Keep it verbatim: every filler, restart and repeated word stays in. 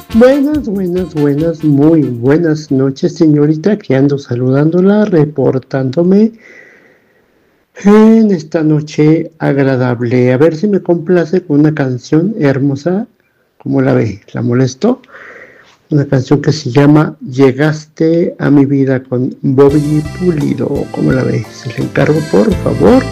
Buenas, buenas, buenas, muy buenas noches, señorita. Aquí ando saludándola, reportándome en esta noche agradable. A ver si me complace con una canción hermosa. ¿Cómo la ve? ¿La molesto? Una canción que se llama Llegaste a mi vida con Bobby Pulido. ¿Cómo la ve? Se le encargo, por favor.